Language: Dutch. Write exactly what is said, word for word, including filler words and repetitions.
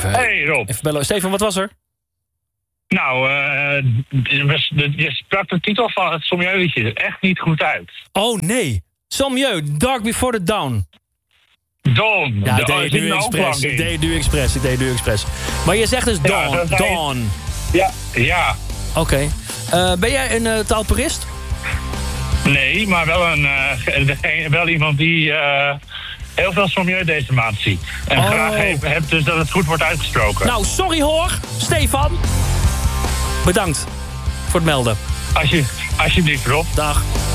Even, Hey Rob. Even bellen. Stefan, wat was er? Nou, uh, je sprak de titel van het Sommieu-liedje echt niet goed uit. Oh nee. Sommieu, Dark Before the Dawn. Dawn. Ja, ik de, deed het nu expres. Ik deed het nu expres. Ik deed het nu expres. Maar je zegt dus ja, Dawn. Dawn. Ja, ja. Oké. Okay. Uh, ben jij een uh, taalpurist? Nee, maar wel, een, uh, wel iemand die uh, heel veel Sommieu deze maand ziet. En oh. graag heeft, heeft dus dat het goed wordt uitgesproken. Nou, sorry hoor, Stefan. Bedankt voor het melden. Als je, alsjeblieft, Rob. Dag.